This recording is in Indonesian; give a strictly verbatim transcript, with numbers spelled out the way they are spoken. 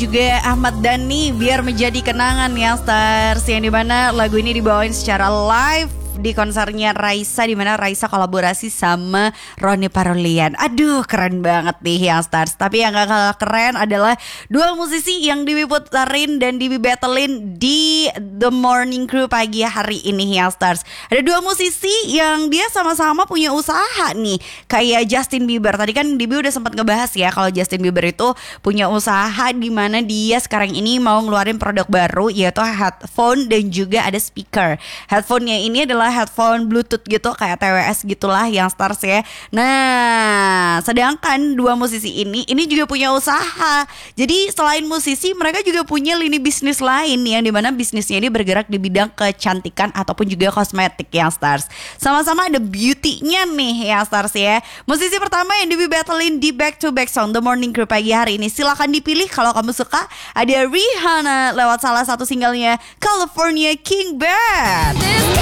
juga Ahmad Dhani, Biar Menjadi Kenangan ya Stars. Yang dimana lagu ini dibawain secara live di konsernya Raisa, di mana Raisa kolaborasi sama Ronny Parolian. Aduh keren banget nih yang Stars. Tapi yang gak kalah keren adalah dua musisi yang diputerin dan dibattlein di The Morning Crew pagi hari ini yang Stars. Ada dua musisi yang dia sama-sama punya usaha nih, kayak Justin Bieber. Tadi kan Dibi udah sempat ngebahas ya kalau Justin Bieber itu punya usaha di mana dia sekarang ini mau ngeluarin produk baru, yaitu headphone dan juga ada speaker. Headphone-nya ini adalah headphone Bluetooth gitu, kayak T W S gitulah yang Stars ya. Nah, sedangkan dua musisi ini ini juga punya usaha. Jadi selain musisi, mereka juga punya lini bisnis lain yang dimana bisnisnya ini bergerak di bidang kecantikan ataupun juga kosmetik yang Stars. Sama-sama ada beauty-nya nih yang Stars ya. Musisi pertama yang di battlein di back to back song The Morning Crew pagi hari ini, silakan dipilih kalau kamu suka. Ada Rihanna lewat salah satu singlenya California King Bed.